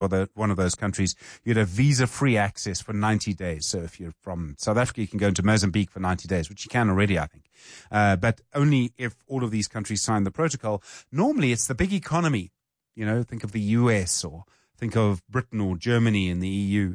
one of those countries, you get a visa-free access for 90 days. So if you're from South Africa, you can go into Mozambique for 90 days, which you can already, I think. But only if all of these countries sign the protocol. Normally, it's the big economy. Think of the US or think of Britain or Germany in the EU.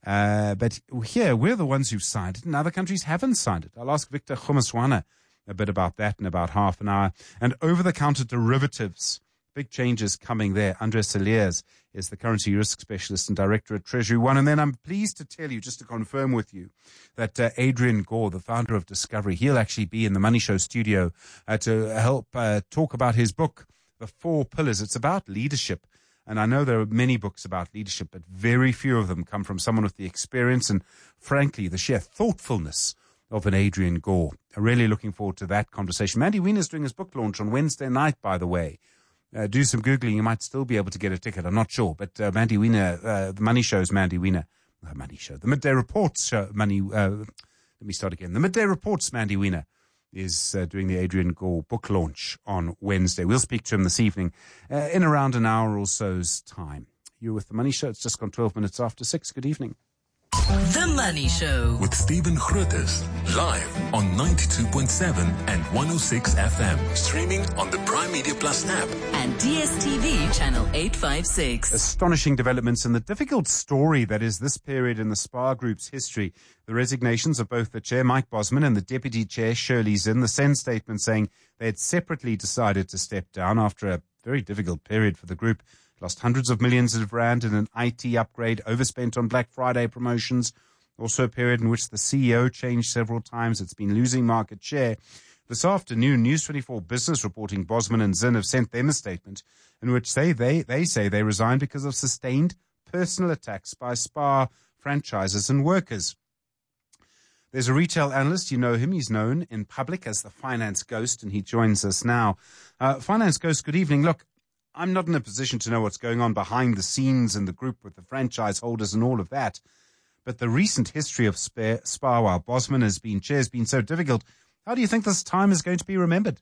But here, we're the ones who've signed it, and other countries haven't signed it. I'll ask Victor Khumaswana a bit about that in about half an hour. And over-the-counter derivatives, big changes coming there. Andres Saliers is the currency risk specialist and director at Treasury One. And then I'm pleased to tell you, just to confirm with you, that Adrian Gore, the founder of Discovery, he'll actually be in the Money Show studio to help talk about his book, The Four Pillars. It's about leadership. And I know there are many books about leadership, but very few of them come from someone with the experience and, frankly, the sheer thoughtfulness of an Adrian Gore. I'm really looking forward to that conversation. Mandy Wiener's doing his book launch on Wednesday night, by the way. Do some Googling. You might still be able to get a ticket. I'm not sure. But Mandy Wiener, the Money Show's Mandy Wiener. Money Show. The Midday Reports show, let me start again. The Midday Reports, Mandy Wiener, is doing the Adrian Gore book launch on Wednesday. We'll speak to him this evening in around an hour or so's time. You're with The Money Show. It's just gone 12 minutes after 6. Good evening. The Money Show with Stephen Grootes, live on 92.7 and 106 FM, streaming on the Prime Media Plus app and DSTV channel 856. Astonishing developments in the difficult story that is this period in the SPAR Group's history. The resignations of both the chair, Mike Bosman, and the deputy chair, Shirley Zinn. The SEN statement saying they had separately decided to step down after a very difficult period for the group. Lost hundreds of millions of rand in an IT upgrade, overspent on Black Friday promotions. Also a period in which the CEO changed several times. It's been losing market share. This afternoon, News24 Business reporting Bosman and Zinn have sent them a statement in which they say they resigned because of sustained personal attacks by SPAR franchises and workers. There's a retail analyst, you know him, he's known in public as the Finance Ghost, and he joins us now. Finance Ghost, good evening. Look, I'm not in a position to know what's going on behind the scenes in the group with the franchise holders and all of that. But the recent history of SPAR while Bosman has been chair has been so difficult. How do you think this time is going to be remembered?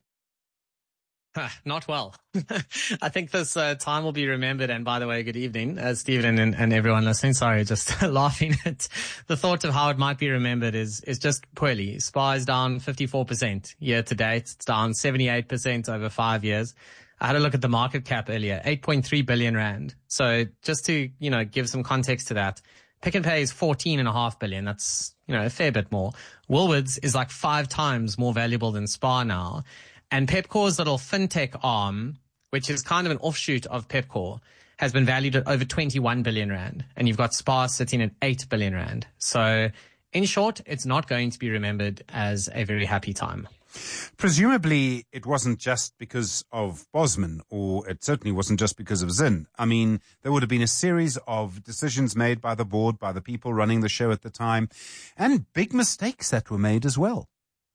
Not well. I think this time will be remembered. And by the way, good evening, Stephen and everyone listening. Sorry, just laughing at the thought of how it might be remembered is just poorly. SPAR is down 54% year to date. It's down 78% over 5 years. I had a look at the market cap earlier, 8.3 billion rand. So just to, give some context to that, Pick n Pay is 14.5 billion. That's, a fair bit more. Woolworths is like 5 times more valuable than SPAR now. And Pepcor's little fintech arm, which is kind of an offshoot of Pepcor, has been valued at over 21 billion rand. And you've got SPAR sitting at 8 billion rand. So in short, it's not going to be remembered as a very happy time. Presumably, it wasn't just because of Bosman, or it certainly wasn't just because of Zinn. I mean, there would have been a series of decisions made by the board, by the people running the show at the time, and big mistakes that were made as well.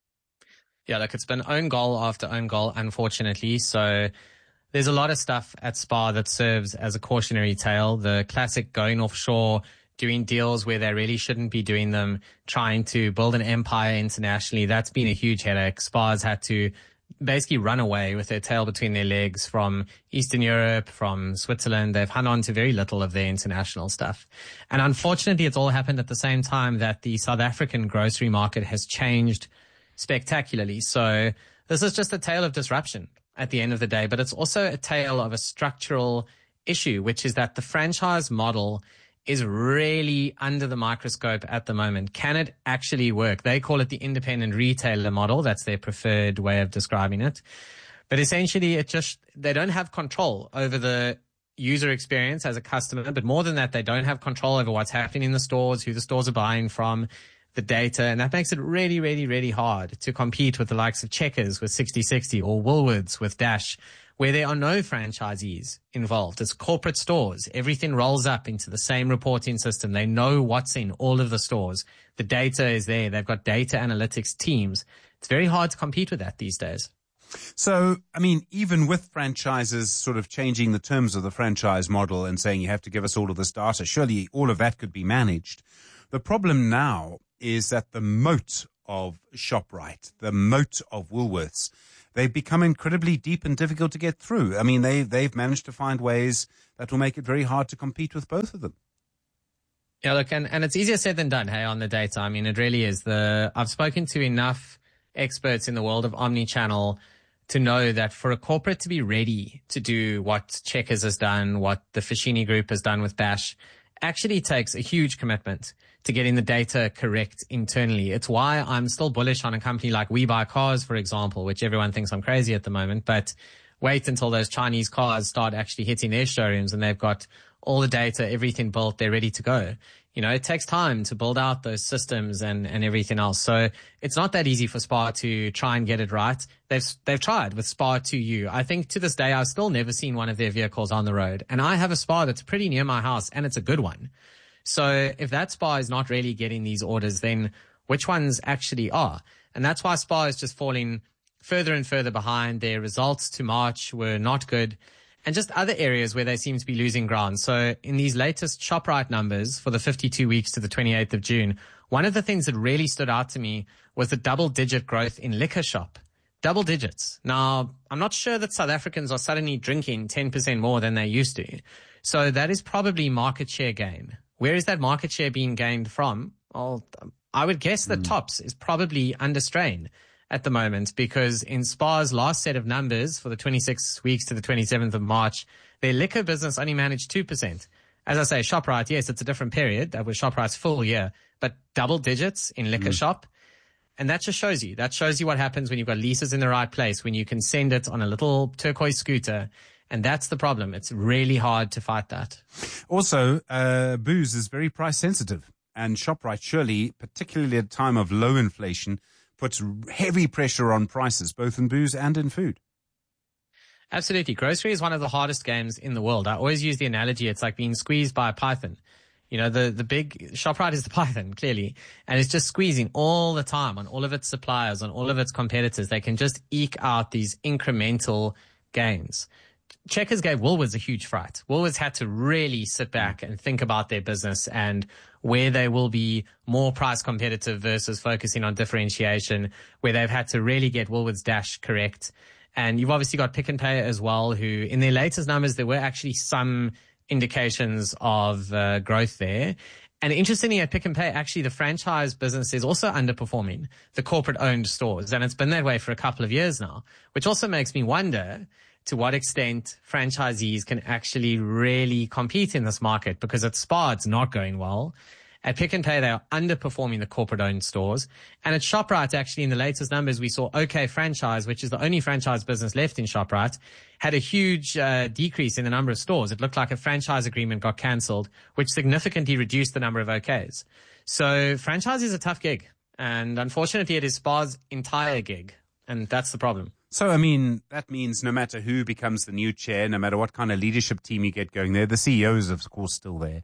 Yeah, look, it's been own goal after own goal, unfortunately. So there's a lot of stuff at SPAR that serves as a cautionary tale. The classic going offshore, doing deals where they really shouldn't be doing them, trying to build an empire internationally. That's been a huge headache. SPAR's had to basically run away with their tail between their legs from Eastern Europe, from Switzerland. They've hung on to very little of their international stuff. And unfortunately, it's all happened at the same time that the South African grocery market has changed spectacularly. So this is just a tale of disruption at the end of the day, but it's also a tale of a structural issue, which is that the franchise model is really under the microscope at the moment. Can it actually work? They call it the independent retailer model. That's their preferred way of describing it. But essentially, they don't have control over the user experience as a customer. But more than that, they don't have control over what's happening in the stores, who the stores are buying from, the data. And that makes it really, really, really hard to compete with the likes of Checkers with 60/60 or Woolworths with Dash, where there are no franchisees involved. It's corporate stores. Everything rolls up into the same reporting system. They know what's in all of the stores. The data is there. They've got data analytics teams. It's very hard to compete with that these days. So, I mean, even with franchises sort of changing the terms of the franchise model and saying you have to give us all of this data, surely all of that could be managed. The problem now is that the moat of ShopRite, the moat of Woolworths, they've become incredibly deep and difficult to get through. I mean, they've managed to find ways that will make it very hard to compete with both of them. Yeah, look, and it's easier said than done, hey, on the data. I mean, it really is. I've spoken to enough experts in the world of omnichannel to know that for a corporate to be ready to do what Checkers has done, what the Foschini Group has done with Bash, actually takes a huge commitment to getting the data correct internally. It's why I'm still bullish on a company like We Buy Cars, for example, which everyone thinks I'm crazy at the moment, but wait until those Chinese cars start actually hitting their showrooms and they've got all the data, everything built, they're ready to go. You know, it takes time to build out those systems and everything else. So it's not that easy for SPAR to try and get it right. They've tried with SPAR 2U. I think to this day, I've still never seen one of their vehicles on the road. And I have a SPAR that's pretty near my house and it's a good one. So if that SPAR is not really getting these orders, then which ones actually are? And that's why SPAR is just falling further and further behind. Their results to March were not good. And just other areas where they seem to be losing ground. So in these latest ShopRite numbers for the 52 weeks to the 28th of June, one of the things that really stood out to me was the double-digit growth in liquor shop. Double digits. Now, I'm not sure that South Africans are suddenly drinking 10% more than they used to. So that is probably market share gain. Where is that market share being gained from? Well, I would guess that Tops is probably under strain at the moment, because in SPAR's last set of numbers for the 26 weeks to the 27th of March, their liquor business only managed 2%. As I say, ShopRite, yes, it's a different period. That was ShopRite's full year, but double digits in liquor shop. And that just shows you. That shows you what happens when you've got leases in the right place, when you can send it on a little turquoise scooter. And that's the problem. It's really hard to fight that. Also, booze is very price sensitive. And ShopRite, surely, particularly at a time of low inflation, puts heavy pressure on prices, both in booze and in food. Absolutely. Grocery is one of the hardest games in the world. I always use the analogy, it's like being squeezed by a python. You know, the big ShopRite is the python, clearly, and it's just squeezing all the time on all of its suppliers, on all of its competitors. They can just eke out these incremental gains. Checkers gave Woolworths a huge fright. Woolworths had to really sit back and think about their business and where they will be more price competitive versus focusing on differentiation, where they've had to really get Woolworths Dash correct. And you've obviously got Pick n Pay as well, who in their latest numbers, there were actually some indications of growth there. And interestingly, at Pick n Pay, actually the franchise business is also underperforming the corporate owned stores. And it's been that way for a couple of years now, which also makes me wonder to what extent franchisees can actually really compete in this market, because at SPAR, it's not going well. At Pick n Pay, they are underperforming the corporate-owned stores. And at ShopRite, actually, in the latest numbers, we saw OK Franchise, which is the only franchise business left in ShopRite, had a huge decrease in the number of stores. It looked like a franchise agreement got cancelled, which significantly reduced the number of OKs. So franchise is a tough gig. And unfortunately, it is SPAR's entire gig. And that's the problem. So, I mean, that means no matter who becomes the new chair, no matter what kind of leadership team you get going there, the CEO is, of course, still there.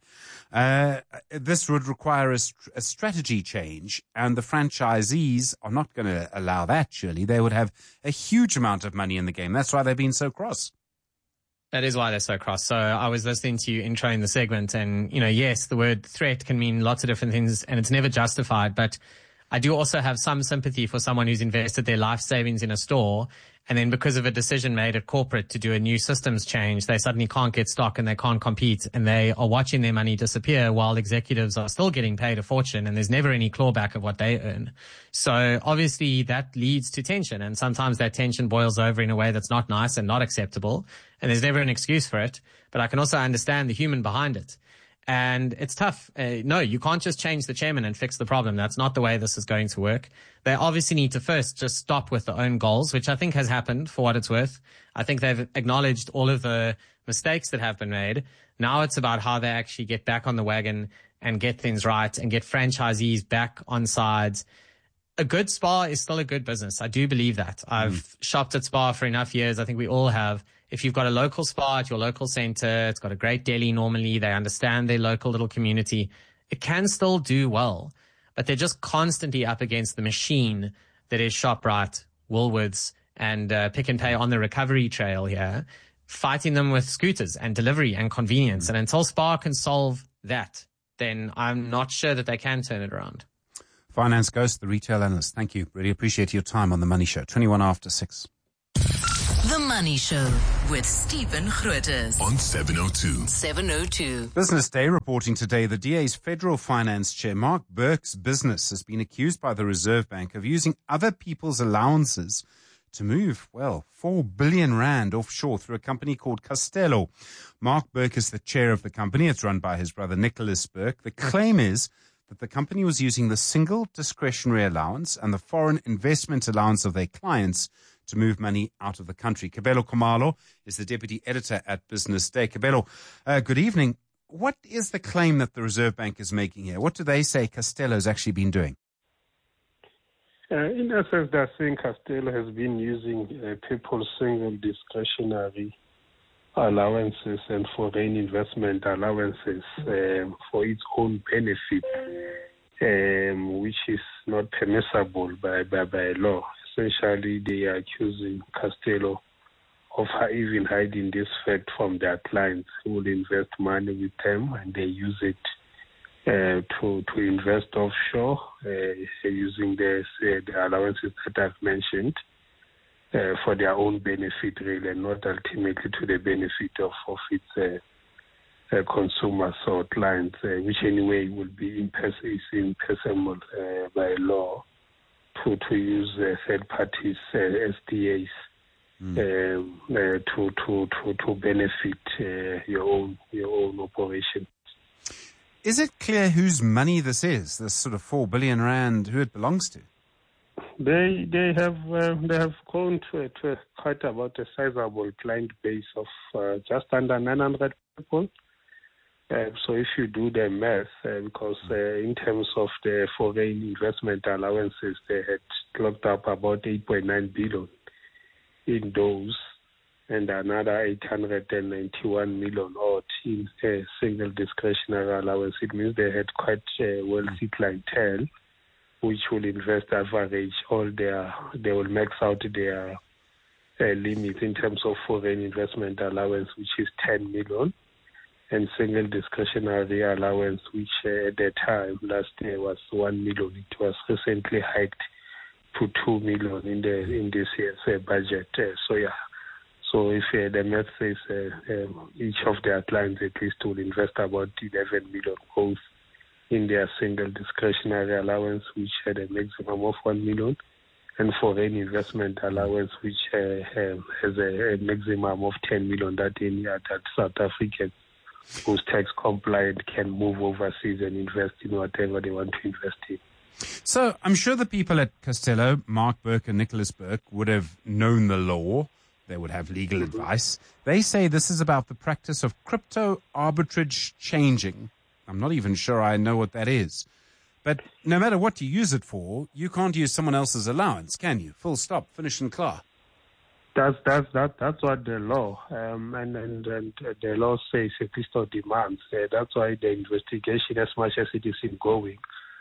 This would require a strategy change, and the franchisees are not going to allow that, surely. They would have a huge amount of money in the game. That's why they've been so cross. That is why they're so cross. So I was listening to you introing the segment, and, you know, yes, the word threat can mean lots of different things, and it's never justified, but I do also have some sympathy for someone who's invested their life savings in a store, and then because of a decision made at corporate to do a new systems change, they suddenly can't get stock and they can't compete, and they are watching their money disappear while executives are still getting paid a fortune, and there's never any clawback of what they earn. So obviously that leads to tension, and sometimes that tension boils over in a way that's not nice and not acceptable, and there's never an excuse for it. But I can also understand the human behind it. And it's tough. No, you can't just change the chairman and fix the problem. That's not the way this is going to work. They obviously need to first just stop with their own goals, which I think has happened for what it's worth. I think they've acknowledged all of the mistakes that have been made. Now it's about how they actually get back on the wagon and get things right and get franchisees back on sides. A good SPAR is still a good business. I do believe that. I've shopped at SPAR for enough years. I think we all have. If you've got a local SPAR at your local center, it's got a great deli normally, they understand their local little community, it can still do well. But they're just constantly up against the machine that is ShopRite, Woolworths, and Pick n Pay on the recovery trail here, fighting them with scooters and delivery and convenience. And until SPAR can solve that, then I'm not sure that they can turn it around. Finance Ghost, the retail analyst. Thank you. Really appreciate your time on The Money Show. 21 after 6. The Money Show with Stephen Grootes On 702. 702. Business Day reporting today, the DA's Federal Finance Chair, Mark Burke's business has been accused by the Reserve Bank of using other people's allowances to move, 4 billion rand offshore through a company called Castello. Mark Burke is the chair of the company. It's run by his brother Nicholas Burke. The claim is that the company was using the single discretionary allowance and the foreign investment allowance of their clients to move money out of the country. Kabelo Khumalo is the deputy editor at Business Day. Kabelo, good evening. What is the claim that the Reserve Bank is making here? What do they say Castello's actually been doing? In essence, they're saying Castello has been using people's single discretionary allowances and foreign investment allowances for its own benefit, which is not permissible by law. Essentially, they are accusing Castello of even hiding this fact from their clients who will invest money with them, and they use it to invest offshore using the allowances that I've mentioned for their own benefit, really, and not ultimately to the benefit of its consumers or clients, which anyway will be impermissible by law to use third parties, SDAs, to benefit your own operation. Is it clear whose money this is, this sort of 4 billion rand, who it belongs to? They have gone to quite about a sizable client base of just under 900 people. So if you do the math, because in terms of the foreign investment allowances, they had clocked up about 8.9 billion in those, and another 891 million odd in single discretionary allowance. It means they had quite a wealthy clientele, which will invest average they will max out their limits in terms of foreign investment allowance, which is 10 million. And single discretionary allowance, which at the time last year was 1 million. It was recently hiked to 2 million in this year's budget. So if the math says each of their clients at least will invest about 11 million both in their single discretionary allowance, which had a maximum of 1 million, and foreign investment allowance, which has a maximum of 10 million that any other South African who's tax compliant can move overseas and invest in whatever they want to invest in. So I'm sure the people at Castello, Mark Burke and Nicholas Burke, would have known the law. They would have legal advice. They say this is about the practice of crypto arbitrage changing. I'm not even sure I know what that is. But no matter what you use it for, you can't use someone else's allowance, can you? Full stop, finish and clear. That's what the law and the law says, at least or demands. That's why the investigation, as much as it is ongoing,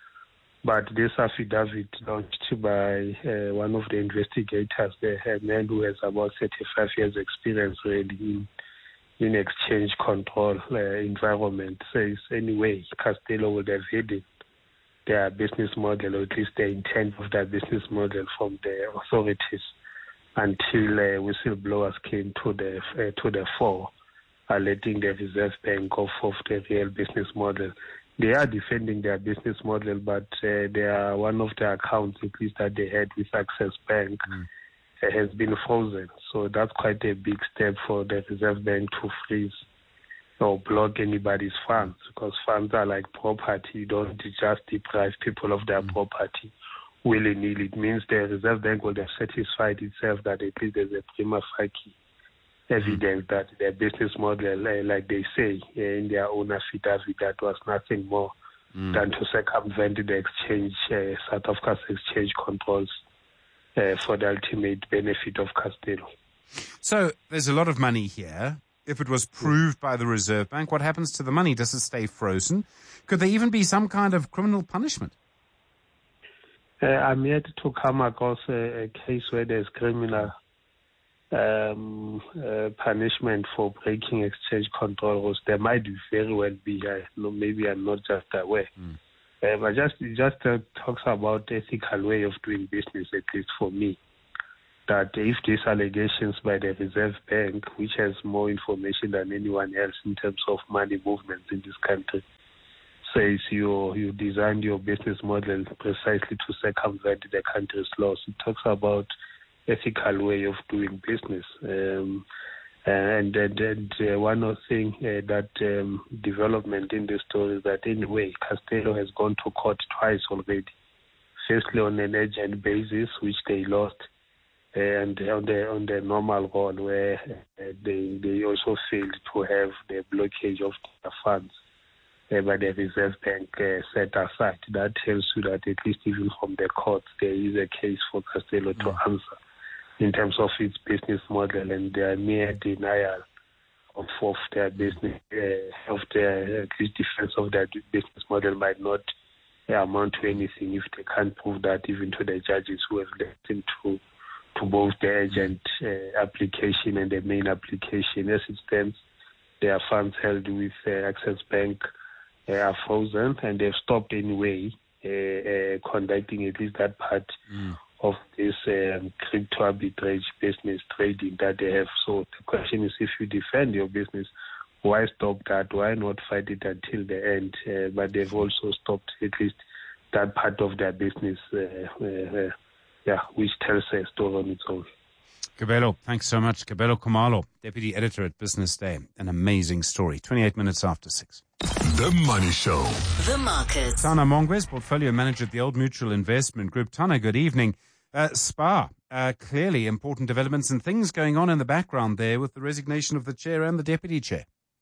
but this affidavit launched by one of the investigators, a man who has about 35 years experience really in exchange control environment, says anyway Castello would have hidden their business model, or at least the intent of their business model, from the authorities until whistleblowers came to the fore, letting the Reserve Bank off of the real business model. They are defending their business model, but one of the accounts, at least that they had with Access Bank, has been frozen. So that's quite a big step for the Reserve Bank to freeze or block anybody's funds, because funds are like property. You don't just deprive people of their property willy-nilly. It means the Reserve Bank will have satisfied itself that at least there's a prima facie evidence that their business model, like they say in their own affidavit, that was nothing more than to circumvent the exchange, South Africa's exchange controls for the ultimate benefit of Castello. So there's a lot of money here. If it was proved by the Reserve Bank, what happens to the money? Does it stay frozen? Could there even be some kind of criminal punishment? I'm yet to come across a case where there's criminal punishment for breaking exchange control rules. There might very well be. Maybe I'm not just aware. But just talks about ethical way of doing business, at least for me. that if these allegations by the Reserve Bank, which has more information than anyone else in terms of money movements in this country, says you designed your business model precisely to circumvent the country's laws. It talks about ethical way of doing business. And one other thing that development in the story is that anyway, Castello has gone to court twice already. Firstly on an urgent basis, which they lost, and on the normal one where they also failed to have the blockage of their funds by the Reserve Bank set aside. That tells you that at least even from the courts there is a case for Castello to answer in terms of its business model and their mere denial of their business, of their at least defense of their business model might not amount to anything if they can't prove that even to the judges who have listened to both the urgent application and the main application. As it stands, their funds held with Access Bank are frozen, and they've stopped anyway conducting at least that part of this crypto arbitrage business trading that they have. So the question is, if you defend your business, why stop that? Why not fight it until the end? But they've also stopped at least that part of their business, which tells a story on its own. Kabelo, thanks so much. Kabelo Khumalo, Deputy Editor at Business Day. An amazing story. 28 minutes after 6. The Money Show. The Markets. Tana Mongwe, Portfolio Manager at the Old Mutual Investment Group. Tana, good evening. SPAR, clearly important developments and things going on in the background there with the resignation of the chair and the deputy chair.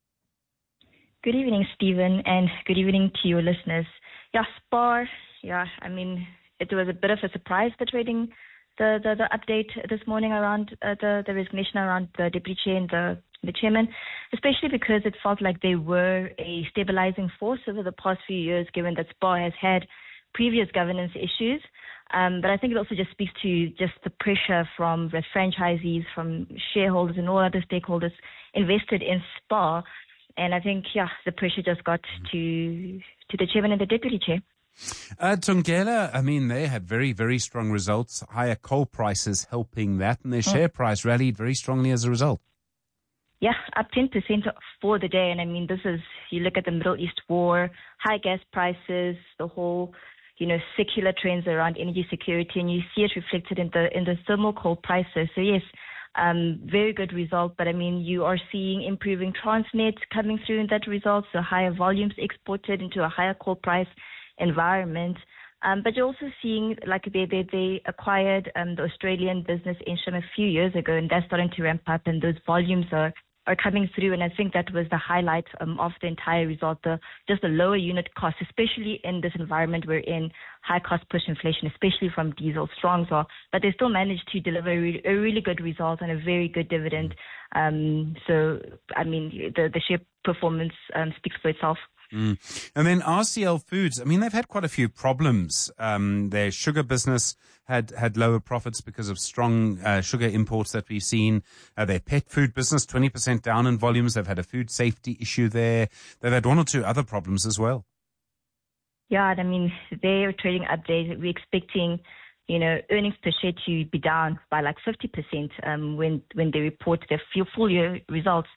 Good evening, Stephen, and good evening to your listeners. SPAR, I mean, it was a bit of a surprise, the trading, the update this morning around the resignation around the deputy chair and the chairman, especially because it felt like they were a stabilizing force over the past few years, given that SPAR has had previous governance issues. But I think it also just speaks to just the pressure from the franchisees, from shareholders and all other stakeholders invested in SPAR. And I think, the pressure just got to the chairman and the deputy chair. Thungela, I mean, they had very, very strong results, higher coal prices helping that, and their share price rallied very strongly as a result. Yeah, up 10% for the day. And I mean, this is, you look at the Middle East war, high gas prices, the whole, secular trends around energy security, and you see it reflected in the thermal coal prices. So yes, very good result. But I mean, you are seeing improving Transnet coming through in that result, so higher volumes exported into a higher coal price environment. But you're also seeing, like they acquired the Australian business Ensham a few years ago, and that's starting to ramp up, and those volumes are coming through. And I think that was the highlight of the entire result, just the lower unit cost, especially in this environment we're in, high cost push inflation, especially from diesel, strong. But they still managed to deliver a really good result and a very good dividend. So, I mean, the share performance speaks for itself. And then RCL Foods, I mean, they've had quite a few problems. Their sugar business had lower profits because of strong sugar imports that we've seen. Their pet food business, 20% down in volumes. They've had a food safety issue there. They've had one or two other problems as well. Yeah, I mean, their trading update, we're expecting, earnings per share to be down by like 50% when they report their full year results.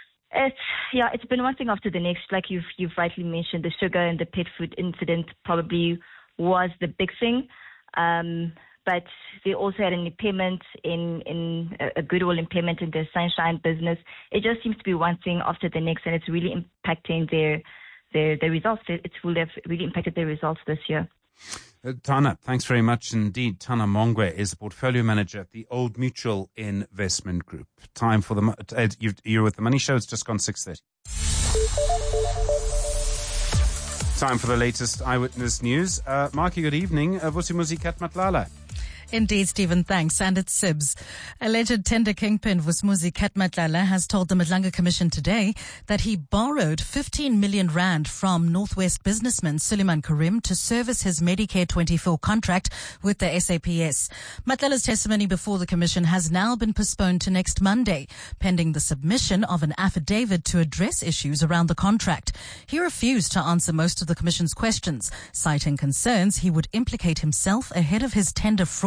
It's been one thing after the next. Like you've rightly mentioned, the sugar and the pet food incident probably was the big thing. But they also had an impairment in a goodwill impairment in their Sunshine business. It just seems to be one thing after the next, and it's really impacting their results. It will have really impacted their results this year. Tana, thanks very much indeed. Tana Mongwe is the Portfolio Manager at the Old Mutual Investment Group. Time for you're with the Money Show. It's just gone 6:30. Time for the latest Eyewitness News. Marky, good evening. Vusimuzi Katmatlala. Indeed, Stephen, thanks. And it's Sibs. Alleged tender kingpin Vusimuzi Katmatlala has told the Madlanga Commission today that he borrowed 15 million rand from Northwest businessman Suleiman Karim to service his Medicare 24 contract with the SAPS. Matlala's testimony before the Commission has now been postponed to next Monday, pending the submission of an affidavit to address issues around the contract. He refused to answer most of the Commission's questions, citing concerns he would implicate himself ahead of his tender fraud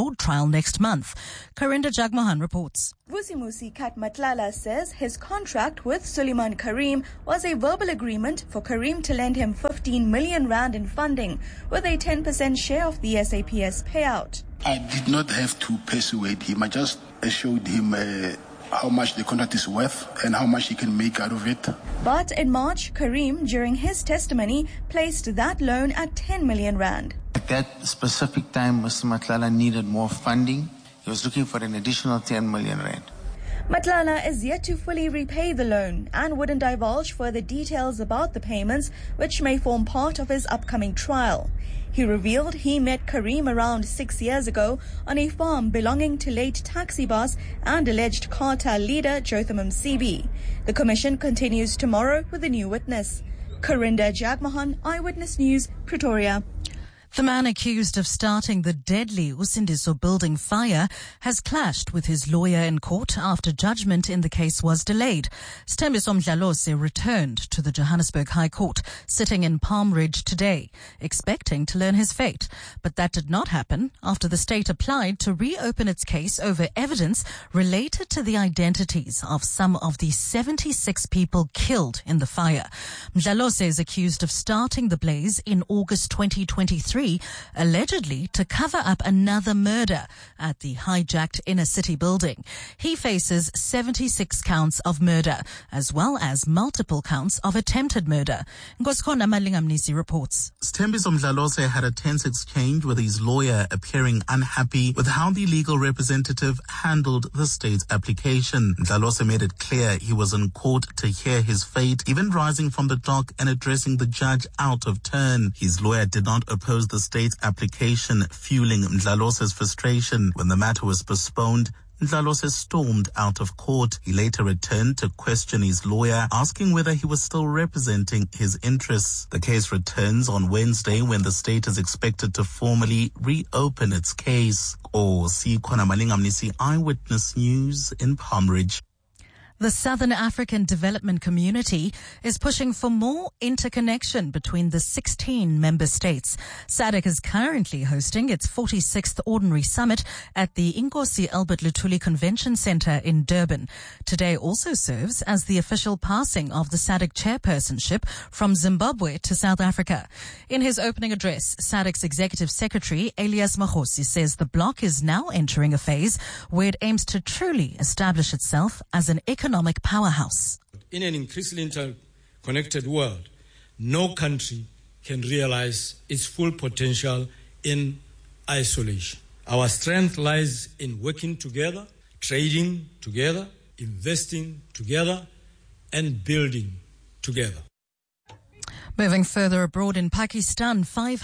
fraud trial next month. Karinda Jagmohan reports. Vusimuzi Katmatlala says his contract with Suleiman Karim was a verbal agreement for Karim to lend him 15 million rand in funding with a 10% share of the SAPS payout. I did not have to persuade him. I just showed him how much the contract is worth and how much he can make out of it. But in March, Karim, during his testimony, placed that loan at 10 million rand. At that specific time, Mr. Matlala needed more funding. He was looking for an additional 10 million rand. Matlala is yet to fully repay the loan and wouldn't divulge further details about the payments, which may form part of his upcoming trial. He revealed he met Karim around 6 years ago on a farm belonging to late taxi boss and alleged cartel leader Jotham Msibi. The commission continues tomorrow with a new witness. Karinda Jagmohan, Eyewitness News, Pretoria. The man accused of starting the deadly Usindiso building fire has clashed with his lawyer in court after judgment in the case was delayed. Sthembiso Mdlalose returned to the Johannesburg High Court, sitting in Palm Ridge today, expecting to learn his fate. But that did not happen after the state applied to reopen its case over evidence related to the identities of some of the 76 people killed in the fire. Mdlalose is accused of starting the blaze in August 2023, allegedly to cover up another murder at the hijacked inner city building. He faces 76 counts of murder, as well as multiple counts of attempted murder. Ngoskona Malingamnisi reports. Sthembiso Mdlalose had a tense exchange with his lawyer, appearing unhappy with how the legal representative handled the state's application. Mdlalose made it clear he was in court to hear his fate, even rising from the dock and addressing the judge out of turn. His lawyer did not oppose the state's application, fueling Mdlalose's frustration. When the matter was postponed, Mdlalose stormed out of court. He later returned to question his lawyer, asking whether he was still representing his interests. The case returns on Wednesday, when the state is expected to formally reopen its case. Sikhona Malingamnisi, Eyewitness News in Palm Ridge. The Southern African Development Community is pushing for more interconnection between the 16 member states. SADC is currently hosting its 46th Ordinary Summit at the Inkosi Albert Luthuli Convention Center in Durban. Today also serves as the official passing of the SADC chairpersonship from Zimbabwe to South Africa. In his opening address, SADC's Executive Secretary Elias Mahosi says the bloc is now entering a phase where it aims to truly establish itself as an economic powerhouse. In an increasingly interconnected world, no country can realize its full potential in isolation. Our strength lies in working together, trading together, investing together, and building together. Moving further abroad in Pakistan,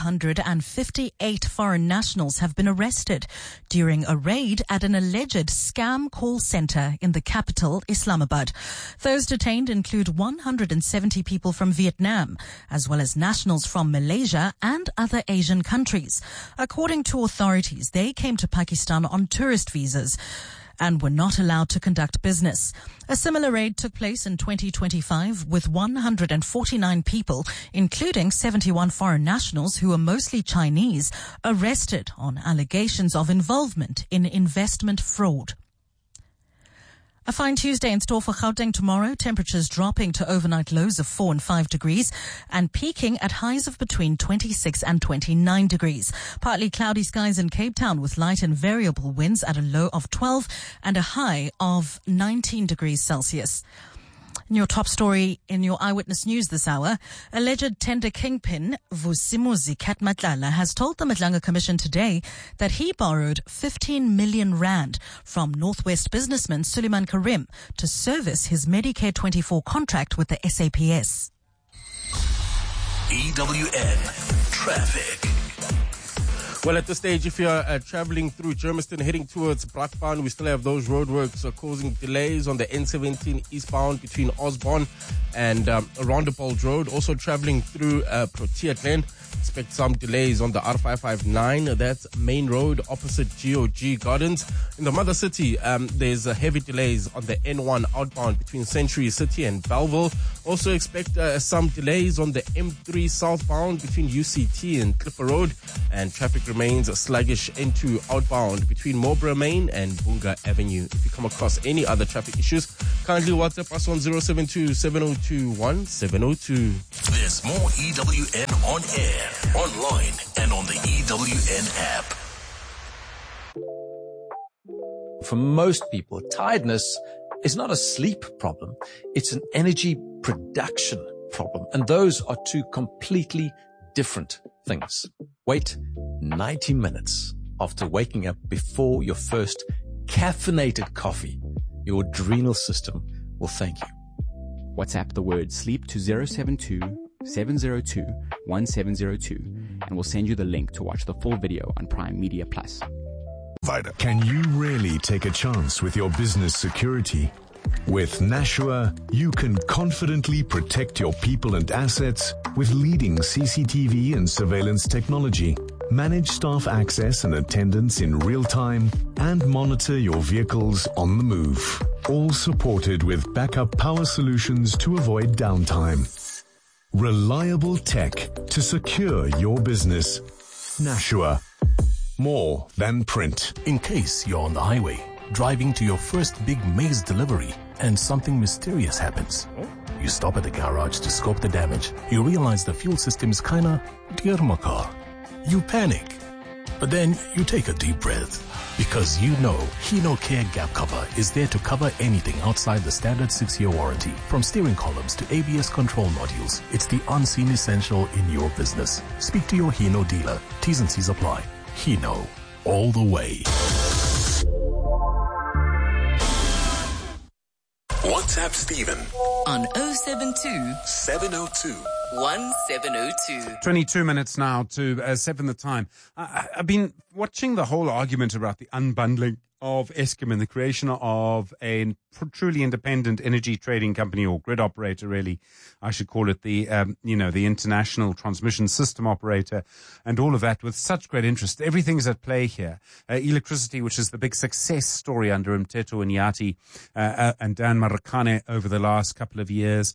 558 foreign nationals have been arrested during a raid at an alleged scam call center in the capital, Islamabad. Those detained include 170 people from Vietnam, as well as nationals from Malaysia and other Asian countries. According to authorities, they came to Pakistan on tourist visas and were not allowed to conduct business. A similar raid took place in 2025 with 149 people, including 71 foreign nationals who are mostly Chinese, arrested on allegations of involvement in investment fraud. A fine Tuesday in store for Gauteng tomorrow. Temperatures dropping to overnight lows of 4 and 5 degrees and peaking at highs of between 26 and 29 degrees. Partly cloudy skies in Cape Town with light and variable winds at a low of 12 and a high of 19 degrees Celsius. In your top story in your Eyewitness News this hour, alleged tender kingpin Vusimuzi Katmatlala has told the Madlanga Commission today that he borrowed 15 million rand from Northwest businessman Suleiman Karim to service his Medicare 24 contract with the SAPS. EWN Traffic. Well, at this stage, if you're traveling through Germiston heading towards Brakpan, we still have those roadworks causing delays on the N17 eastbound between Osborne and Rondepole Road. Also traveling through Protea Glen, Expect some delays on the R559. That's Main Road opposite GOG Gardens. In the mother city, there's heavy delays on the N1 outbound between Century City and Belleville. Also expect some delays on the M3 southbound between UCT and Clipper Road. And traffic remains sluggish into outbound between Marlborough Main and Bunga Avenue. If you come across any other traffic issues, kindly WhatsApp us on 072-702-1702. There's more EWN on air, online, and on the EWN app. For most people, tiredness is not a sleep problem. It's an energy production problem. And those are two completely different things. Wait 90 minutes after waking up before your first caffeinated coffee. Your adrenal system will thank you. WhatsApp the word sleep to 072-702-1702 and we'll send you the link to watch the full video on Prime Media Plus. Can you really take a chance with your business security? With Nashua, you can confidently protect your people and assets with leading CCTV and surveillance technology. Manage staff access and attendance in real time and monitor your vehicles on the move. All supported with backup power solutions to avoid downtime. Reliable tech to secure your business. Nashua. More than print. In case you're on the highway, driving to your first big maize delivery, and something mysterious happens. You stop at the garage to scope the damage. You realize the fuel system is kinda dear my car. You panic. But then you take a deep breath. Because you know Hino Care Gap Cover is there to cover anything outside the standard 6-year warranty. From steering columns to ABS control modules, it's the unseen essential in your business. Speak to your Hino dealer. T's and C's apply. Hino. All the way. WhatsApp Stephen on 072 702 1702. 22 minutes now to 7 the time. I've been watching the whole argument about the unbundling of Eskom and the creation of a truly independent energy trading company, or grid operator, really. I should call it the international transmission system operator, and all of that with such great interest. Everything's at play here. Electricity, which is the big success story under Mteto Nyati and Dan Marakane over the last couple of years.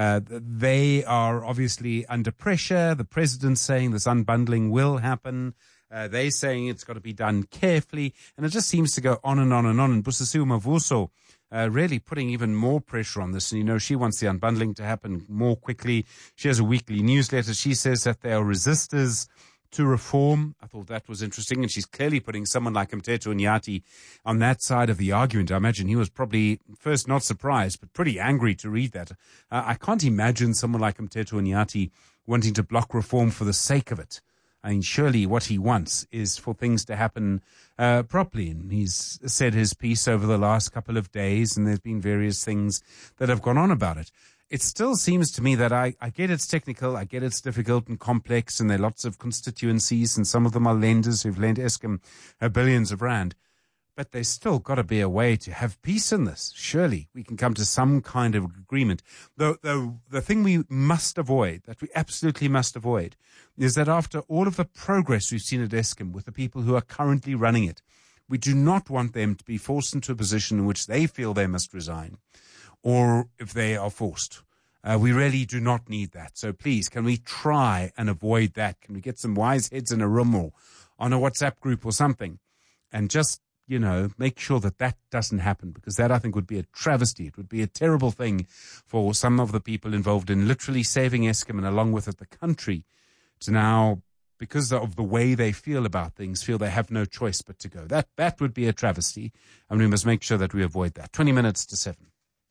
They are obviously under pressure. The president's saying this unbundling will happen. They're saying it's got to be done carefully, and it just seems to go on and on and on. And Busisiwe Mavuso really putting even more pressure on this. And, she wants the unbundling to happen more quickly. She has a weekly newsletter. She says that they are resistors to reform. I thought that was interesting. And she's clearly putting someone like Mteto Nyati on that side of the argument. I imagine he was probably first not surprised, but pretty angry to read that. I can't imagine someone like Mteto Nyati wanting to block reform for the sake of it. I mean, surely what he wants is for things to happen properly. And he's said his piece over the last couple of days, and there's been various things that have gone on about it. It still seems to me that I get it's technical, I get it's difficult and complex, and there are lots of constituencies, and some of them are lenders who've lent Eskom billions of rand. But there's still got to be a way to have peace in this. Surely we can come to some kind of agreement. Though the thing we must avoid, that we absolutely must avoid, is that after all of the progress we've seen at Eskom with the people who are currently running it, we do not want them to be forced into a position in which they feel they must resign, or if they are forced. We really do not need that. So please, can we try and avoid that? Can we get some wise heads in a room or on a WhatsApp group or something and just make sure that doesn't happen, because that, I think, would be a travesty. It would be a terrible thing for some of the people involved in literally saving Eskom, and along with it, the country, to now, because of the way they feel about things, feel they have no choice but to go. That would be a travesty, and we must make sure that we avoid that. 20 minutes to 7.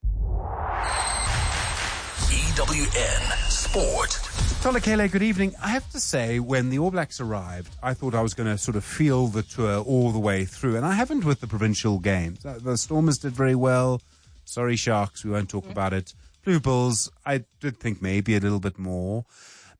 EWN Sport. Tolakele, good evening. I have to say, when the All Blacks arrived, I thought I was going to sort of feel the tour all the way through, and I haven't with the provincial games. The Stormers did very well. Sorry, Sharks, we won't talk about it. Blue Bulls, I did think maybe a little bit more.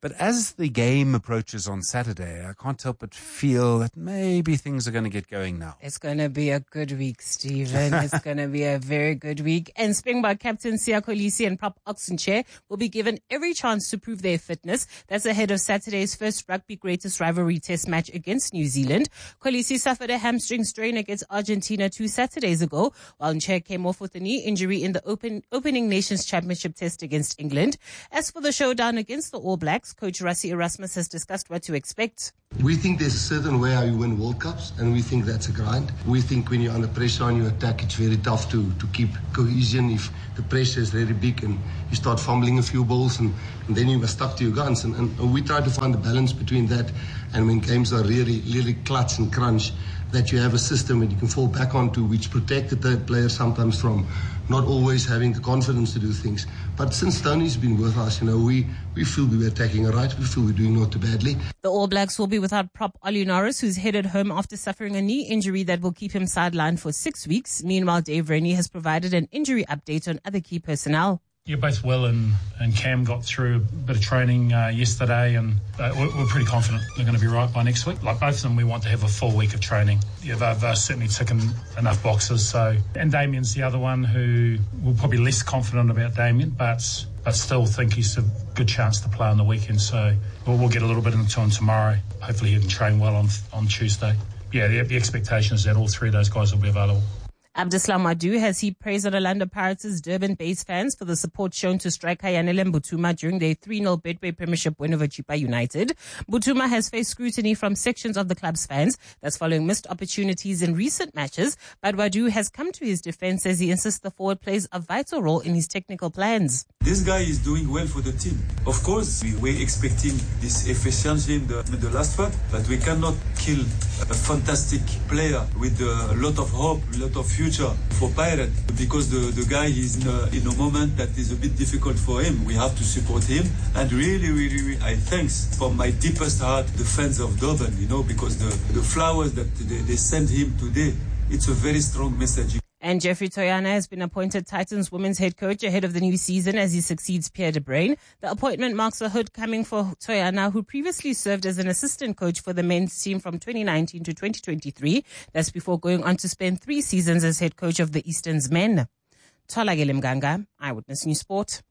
But as the game approaches on Saturday, I can't help but feel that maybe things are going to get going now. It's going to be a good week, Stephen. It's going to be a very good week. And Springbok captain Siya Kolisi and prop Oxenchair will be given every chance to prove their fitness. That's ahead of Saturday's first rugby greatest rivalry test match against New Zealand. Kolisi suffered a hamstring strain against Argentina 2 Saturdays ago, while Nchair came off with a knee injury in the opening Nations Championship test against England. As for the showdown against the All Blacks, Coach Rassie Erasmus has discussed what to expect. We think there's a certain way how you win World Cups, and we think that's a grind. We think when you're under pressure on your attack, it's very tough to keep cohesion if the pressure is very big and you start fumbling a few balls and then you must stuck to your guns. And we try to find a balance between that and when games are really, really clutch and crunch, that you have a system that you can fall back onto which protected the player sometimes from not always having the confidence to do things. But since Tony's been with us, we feel we were attacking it right. We feel we're doing not too badly. The All Blacks will be without prop Ollie Norris, who's headed home after suffering a knee injury that will keep him sidelined for 6 weeks. Meanwhile, Dave Rennie has provided an injury update on other key personnel. Yeah, both Will and Cam got through a bit of training yesterday, and we're pretty confident they're going to be right by next week. Like both of them, we want to have a full week of training. Yeah, they're certainly ticking enough boxes. And Damien's the other one who we're probably less confident about Damien, but still think he's a good chance to play on the weekend. So we'll get a little bit into him tomorrow. Hopefully he can train well on Tuesday. Yeah, the expectation is that all three of those guys will be available. Abdeslam Adu has heaped praise on Orlando Pirates' Durban-based fans for the support shown to striker Yanele Mbutuma during their 3-0 Betway Premiership win over Chippa United. Mbutuma has faced scrutiny from sections of the club's fans. That's following missed opportunities in recent matches. But Wadu has come to his defense as he insists the forward plays a vital role in his technical plans. This guy is doing well for the team. Of course, we were expecting this efficiency in the last part, but we cannot kill a fantastic player with a lot of hope, a lot of future for Pirate, because the guy is in a moment that is a bit difficult for him. We have to support him, and really I thanks from my deepest heart the fans of Durban, because the flowers that they sent him today, it's a very strong message. And Jeffrey Toyana has been appointed Titans women's head coach ahead of the new season as he succeeds Pierre de Bruin. The appointment marks a homecoming for Toyana, who previously served as an assistant coach for the men's team from 2019 to 2023. That's before going on to spend 3 seasons as head coach of the Eastern's men. Tholakele Mganga, Eyewitness News Sport.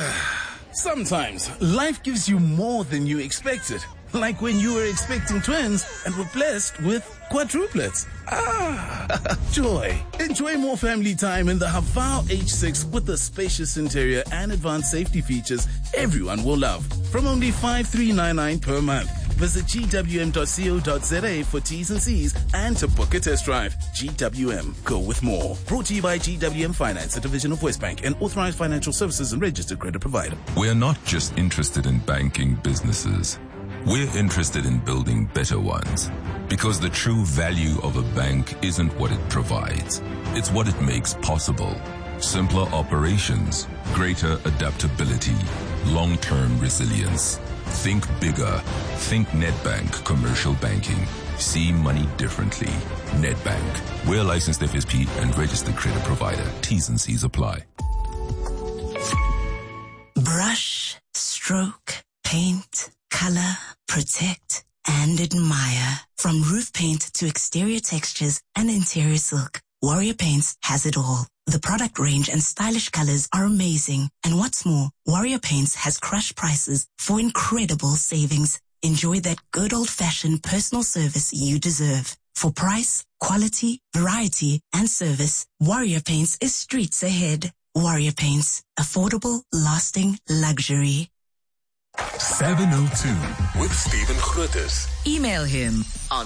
Sometimes life gives you more than you expected. Like when you were expecting twins and were blessed with quadruplets. Joy. Enjoy more family time in the Haval H6 with the spacious interior and advanced safety features everyone will love. From only $5,399 per month. Visit gwm.co.za for T's and C's and to book a test drive. GWM. Go with more. Brought to you by GWM Finance, a division of Westbank, and authorized financial services and registered credit provider. We're not just interested in banking businesses. We're interested in building better ones. Because the true value of a bank isn't what it provides. It's what it makes possible. Simpler operations, greater adaptability, long-term resilience. Think bigger. Think Nedbank Commercial Banking. See money differently. Nedbank. We're a licensed FSP and registered credit provider. T's and C's apply. Brush, stroke, paint, color, protect, and admire. From roof paint to exterior textures and interior silk, Warrior Paints has it all. The product range and stylish colors are amazing. And what's more, Warrior Paints has crushed prices for incredible savings. Enjoy that good old-fashioned personal service you deserve. For price, quality, variety, and service, Warrior Paints is streets ahead. Warrior Paints. Affordable, lasting luxury. 702 with Stephen Grootes. Email him on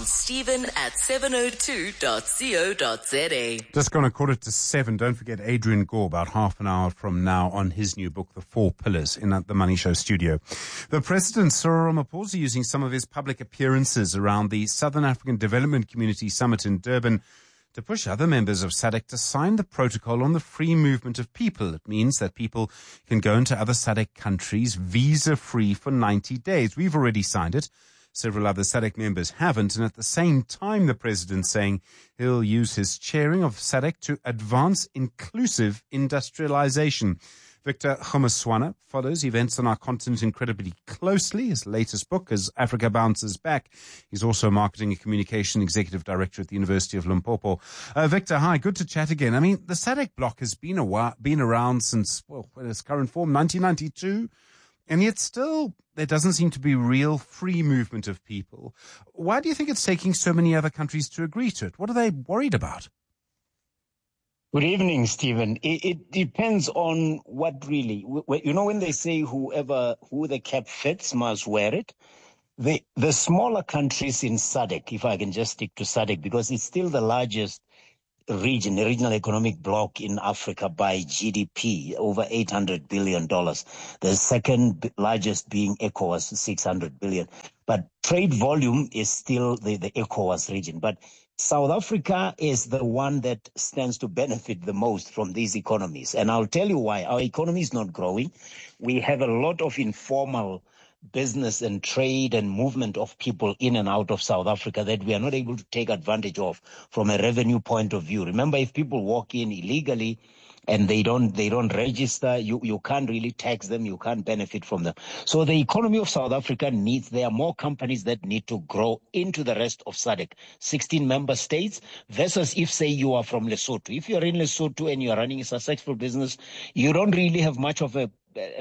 stephen@702.co.za. Just gone 7:15. Don't forget Adrian Gore about half an hour from now on his new book, The 4 Pillars, in the Money Show studio. The President, Cyril Ramaphosa, using some of his public appearances around the Southern African Development Community Summit in Durban to push other members of SADC to sign the protocol on the free movement of people. It means that people can go into other SADC countries visa-free for 90 days. We've already signed it. Several other SADC members haven't. And at the same time, the president's saying he'll use his chairing of SADC to advance inclusive industrialization. Victor Ramaswamy follows events on our continent incredibly closely. His latest book is Africa Bounces Back. He's also Marketing and Communication Executive Director at the University of Limpopo. Victor, hi, good to chat again. I mean, the SADC bloc has been around since, well, in its current form, 1992. And yet still, there doesn't seem to be real free movement of people. Why do you think it's taking so many other countries to agree to it? What are they worried about? Good evening, Stephen. It depends on what really, you know, when they say who the cap fits must wear it, the smaller countries in SADC, if I can just stick to SADC, because it's still the largest region, the regional economic bloc in Africa by GDP, over $800 billion. The second largest being ECOWAS, $600 billion. But trade volume is still the ECOWAS region. But South Africa is the one that stands to benefit the most from these economies. And I'll tell you why. Our economy is not growing. We have a lot of informal business and trade and movement of people in and out of South Africa that we are not able to take advantage of from a revenue point of view. Remember, if people walk in illegally and they don't register, you can't really tax them, you can't benefit from them. So the economy of South Africa there are more companies that need to grow into the rest of SADC, 16 member states, versus if, say, you are from Lesotho. If you're in Lesotho and you're running a successful business, you don't really have much of a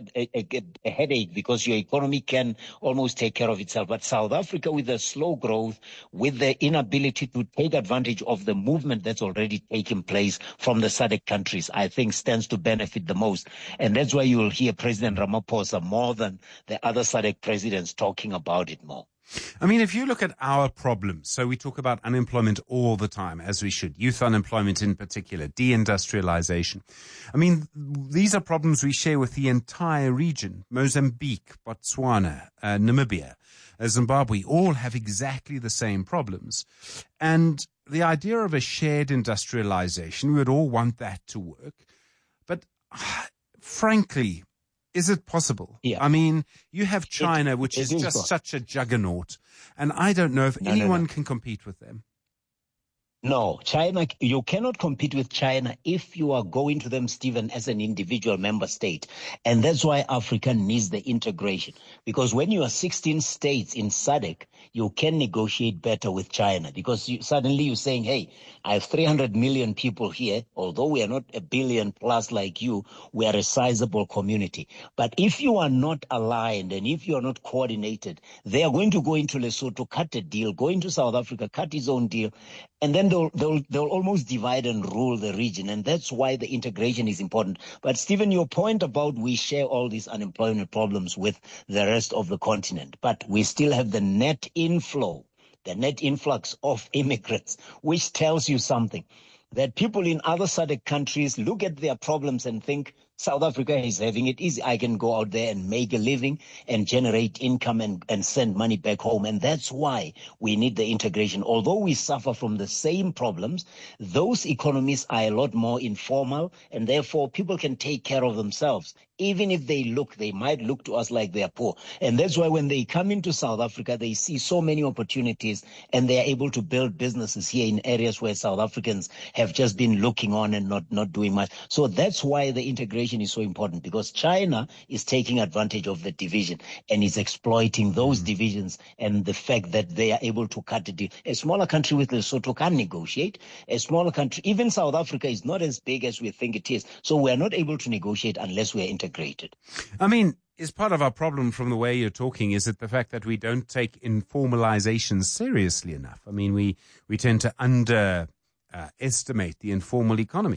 headache because your economy can almost take care of itself. But South Africa, with the slow growth, with the inability to take advantage of the movement that's already taking place from the SADC countries, I think stands to benefit the most. And that's why you will hear President Ramaphosa more than the other SADC presidents talking about it more. I mean, if you look at our problems, so we talk about unemployment all the time, as we should, youth unemployment in particular, deindustrialization. I mean, these are problems we share with the entire region. Mozambique, Botswana, Namibia, Zimbabwe, all have exactly the same problems. And the idea of a shared industrialization, we would all want that to work. But frankly, is it possible? Yeah. I mean, you have China, which is just such a juggernaut, and I don't know if anyone can compete with them. No, China, you cannot compete with China if you are going to them, Stephen, as an individual member state. And that's why Africa needs the integration. Because when you are 16 states in SADC, you can negotiate better with China. Because suddenly you're saying, hey, I have 300 million people here. Although we are not a billion plus like you, we are a sizable community. But if you are not aligned and if you are not coordinated, they are going to go into Lesotho, cut a deal, go into South Africa, cut his own deal. And then they'll almost divide and rule the region. And that's why the integration is important. But Stephen, your point about we share all these unemployment problems with the rest of the continent, but we still have the net inflow, the net influx of immigrants, which tells you something, that people in other SADC countries look at their problems and think, South Africa is having it easy. I can go out there and make a living and generate income and send money back home. And that's why we need the integration. Although we suffer from the same problems, those economies are a lot more informal, and therefore people can take care of themselves. Even if they might look to us like they are poor. And that's why when they come into South Africa, they see so many opportunities and they are able to build businesses here in areas where South Africans have just been looking on and not doing much. So that's why the integration is so important, because China is taking advantage of the division and is exploiting those divisions and the fact that they are able to cut the deal. A smaller country with Lesotho can negotiate. A smaller country, even South Africa, is not as big as we think it is. So we are not able to negotiate unless we are integrated. I mean, is part of our problem from the way you're talking, is it the fact that we don't take informalization seriously enough? I mean, we tend to underestimate the informal economy.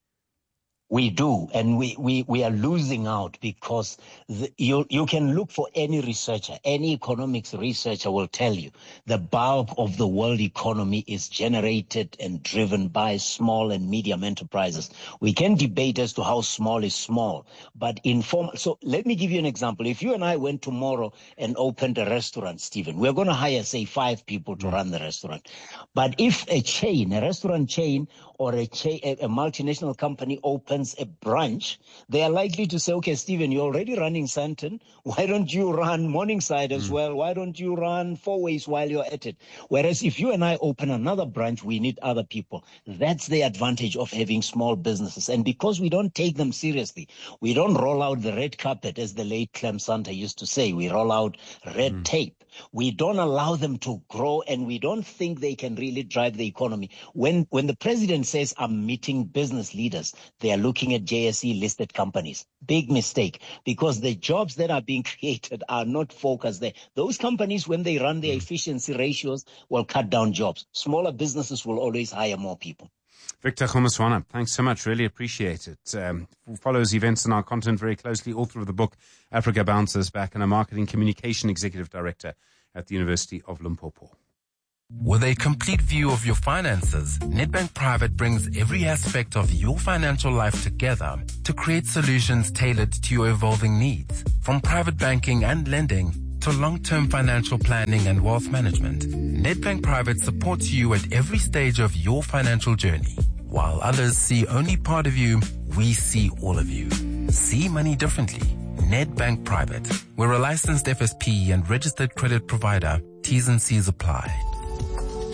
We do, and we are losing out because you can look for any researcher, any economics researcher will tell you the bulk of the world economy is generated and driven by small and medium enterprises. We can debate as to how small is small, but informal. So let me give you an example. If you and I went tomorrow and opened a restaurant, Stephen, we're going to hire, say, 5 people to run the restaurant. But if a restaurant chain or a multinational company opens instance, a branch, they are likely to say, okay, Stephen, you're already running Sandton. Why don't you run Morningside as well? Why don't you run Four Ways while you're at it? Whereas if you and I open another branch, we need other people. That's the advantage of having small businesses. And because we don't take them seriously, we don't roll out the red carpet, as the late Clem Santa used to say. We roll out red tape. We don't allow them to grow, and we don't think they can really drive the economy. When the president says, I'm meeting business leaders, they are looking at JSE listed companies. Big mistake, because the jobs that are being created are not focused there. Those companies, when they run their efficiency ratios, will cut down jobs. Smaller businesses will always hire more people. Victor Kgomoeswana, thanks so much. Really appreciate it. Follows events and our content very closely. Author of the book, Africa Bounces Back, and a marketing communication executive director at the University of Limpopo. With a complete view of your finances, Nedbank Private brings every aspect of your financial life together to create solutions tailored to your evolving needs. From private banking and lending to long-term financial planning and wealth management, Nedbank Private supports you at every stage of your financial journey. While others see only part of you, we see all of you. See money differently. Nedbank Private. We're a licensed FSP and registered credit provider. T's and C's apply.